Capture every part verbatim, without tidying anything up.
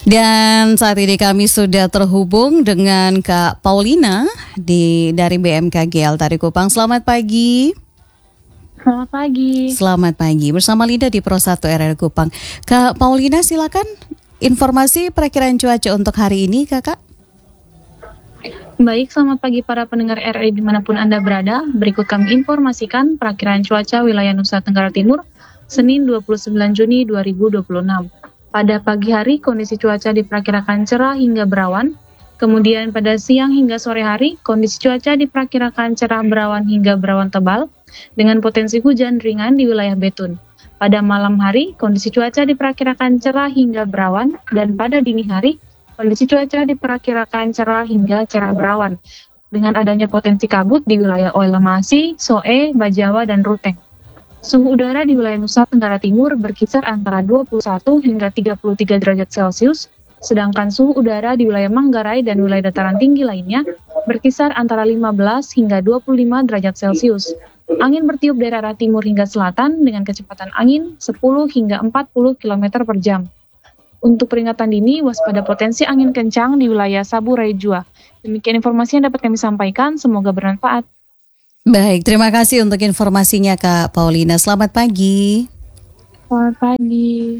Dan saat ini kami sudah terhubung dengan Kak Paulina di dari B M K G Altari Kupang. Selamat pagi. Selamat pagi. Selamat pagi. Bersama Linda di Pro satu R R Kupang. Kak Paulina, silakan informasi perakiraan cuaca untuk hari ini, Kakak. Baik, selamat pagi para pendengar R R I dimanapun Anda berada. Berikut kami informasikan perakiraan cuaca wilayah Nusa Tenggara Timur, Senin dua puluh sembilan Juni dua ribu dua puluh enam. Pada pagi hari, kondisi cuaca diperkirakan cerah hingga berawan. Kemudian pada siang hingga sore hari, kondisi cuaca diperkirakan cerah berawan hingga berawan tebal, dengan potensi hujan ringan di wilayah Betun. Pada malam hari, kondisi cuaca diperkirakan cerah hingga berawan, dan pada dini hari, kondisi cuaca diperkirakan cerah hingga cerah berawan, dengan adanya potensi kabut di wilayah Oilemasi, Soe, Bajawa, dan Ruteng. Suhu udara di wilayah Nusa Tenggara Timur berkisar antara dua puluh satu hingga tiga puluh tiga derajat Celcius, sedangkan suhu udara di wilayah Manggarai dan wilayah dataran tinggi lainnya berkisar antara lima belas hingga dua puluh lima derajat Celcius. Angin bertiup dari arah timur hingga selatan dengan kecepatan angin sepuluh hingga empat puluh kilometer per jam. Untuk peringatan dini, waspada potensi angin kencang di wilayah Saburai Jua. Demikian informasi yang dapat kami sampaikan, semoga bermanfaat. Baik, terima kasih untuk informasinya Kak Paulina. Selamat pagi. Selamat pagi.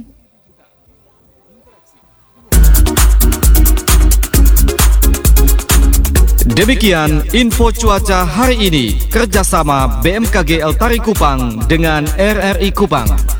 Demikian info cuaca hari ini, kerjasama B M K G Altari Kupang dengan R R I Kupang.